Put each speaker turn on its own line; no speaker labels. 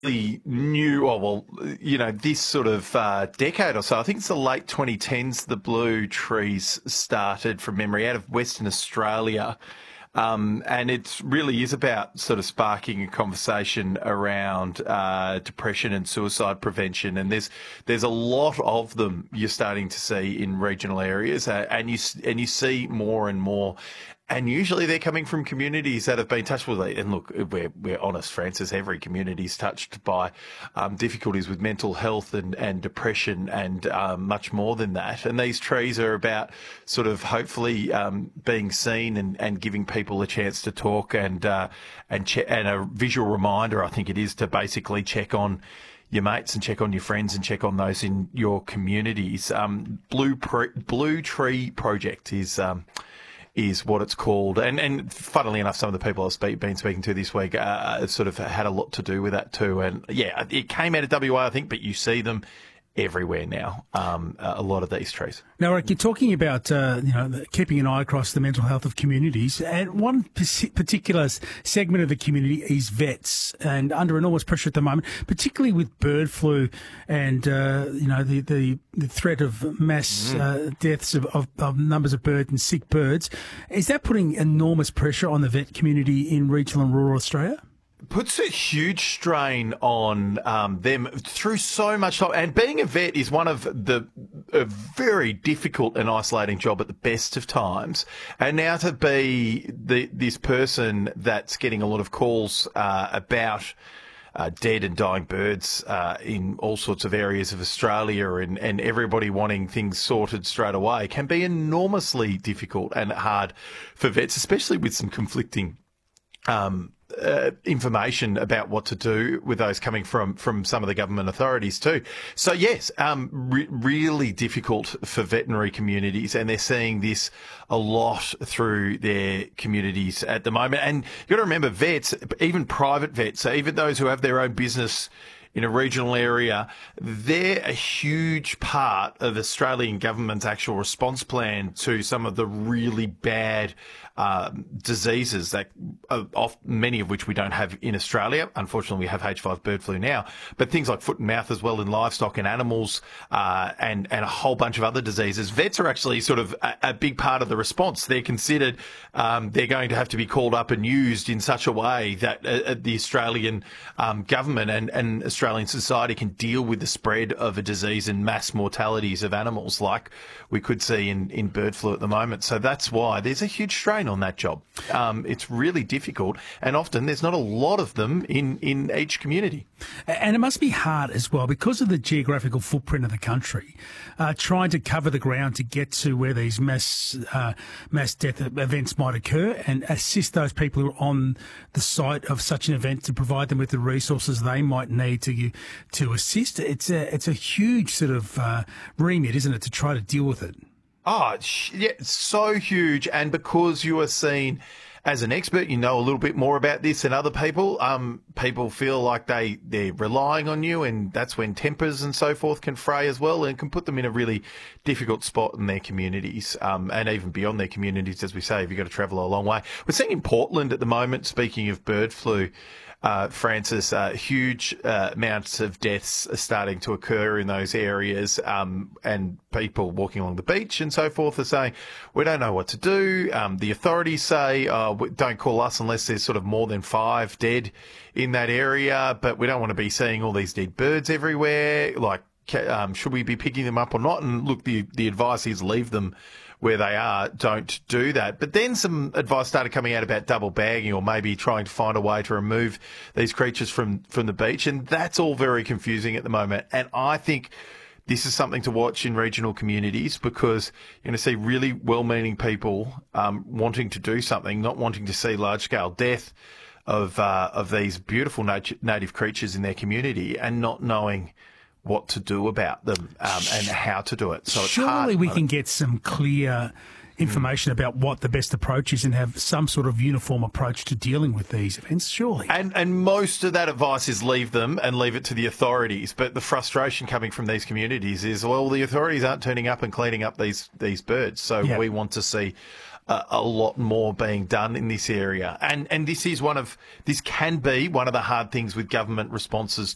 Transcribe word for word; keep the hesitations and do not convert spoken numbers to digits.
The new, oh, well, you know, this sort of uh, decade or so, I think it's the late twenty tens, the blue trees started from memory out of Western Australia. Um, and it really is about sort of sparking a conversation around uh, depression and suicide prevention. And there's there's a lot of them you're starting to see in regional areas, uh, and you and you see more and more. And usually they're coming from communities that have been touched with it. And look, we're, we're honest, Francis, every community is touched by um, difficulties with mental health and, and depression and um, much more than that. And these trees are about sort of hopefully um, being seen and, and giving people a chance to talk and, uh, and, che- and a visual reminder, I think it is, to basically check on your mates and check on your friends and check on those in your communities. Um, Blue, Pre- Blue Tree Project is... Um, is what it's called. And, and funnily enough, some of the people I've speak, been speaking to this week uh, sort of had a lot to do with that too. And yeah, it came out of W A, I think, but you see them everywhere now, um, a lot of these trees.
Now, Rick, you're talking about uh, you know keeping an eye across the mental health of communities, and one particular segment of the community is vets, and under enormous pressure at the moment, particularly with bird flu and uh, you know the, the, the threat of mass mm. uh, deaths of, of, of numbers of birds and sick birds. Is that putting enormous pressure on the vet community in regional and rural Australia?
Puts a huge strain on um, them through so much time. And being a vet is one of the a very difficult and isolating job at the best of times. And now to be the, this person that's getting a lot of calls uh, about uh, dead and dying birds uh, in all sorts of areas of Australia, and, and everybody wanting things sorted straight away can be enormously difficult and hard for vets, especially with some conflicting um Uh, information about what to do with those coming from, from some of the government authorities too. So yes, um, re- really difficult for veterinary communities, and they're seeing this a lot through their communities at the moment. And you've got to remember, vets, even private vets, so even those who have their own business in a regional area, they're a huge part of Australian government's actual response plan to some of the really bad uh, diseases that uh, off, many of which we don't have in Australia. Unfortunately, we have H five bird flu now, but things like foot and mouth as well in livestock and animals, uh, and, and a whole bunch of other diseases. Vets are actually sort of a, a big part of the response. They're considered, um, they're going to have to be called up and used in such a way that uh, the Australian um, government and, and Australian society can deal with the spread of a disease and mass mortalities of animals like we could see in, in bird flu at the moment. So that's why there's a huge strain on that job. Um, it's really difficult, and often there's not a lot of them in, in each community.
And it must be hard as well because of the geographical footprint of the country, uh, trying to cover the ground to get to where these mass uh, mass death events might occur and assist those people who are on the site of such an event to provide them with the resources they might need to to assist. It's a it's a huge sort of uh, remit, isn't it, to try to deal with it?
Oh, yeah, it's so huge. And because you are seen as an expert, you know a little bit more about this than other people. Um, people feel like they, they're relying on you, and that's when tempers and so forth can fray as well, and can put them in a really difficult spot in their communities, um, and even beyond their communities, as we say, if you've got to travel a long way. We're seeing in Portland at the moment, speaking of bird flu, Uh, Francis, uh, huge uh, amounts of deaths are starting to occur in those areas, um, and people walking along the beach and so forth are saying, we don't know what to do. Um, the authorities say, uh, don't call us unless there's sort of more than five dead in that area, but we don't want to be seeing all these dead birds everywhere. Like, um, should we be picking them up or not? And look, the, the advice is leave them where they are, don't do that. But then some advice started coming out about double bagging, or maybe trying to find a way to remove these creatures from, from the beach. And that's all very confusing at the moment. And I think this is something to watch in regional communities, because you're going to see really well-meaning people um, wanting to do something, not wanting to see large-scale death of uh, of these beautiful nat- native creatures in their community, and not knowing what to do about them um, and how to do it. So it's
Surely
hard.
we can get some clear information mm. about what the best approach is and have some sort of uniform approach to dealing with these events, surely.
And and most of that advice is leave them and leave it to the authorities. But the frustration coming from these communities is, well, the authorities aren't turning up and cleaning up these, these birds. So
yep.
we want to see a, a lot more being done in this area. And and this is one of, this can be one of the hard things with government responses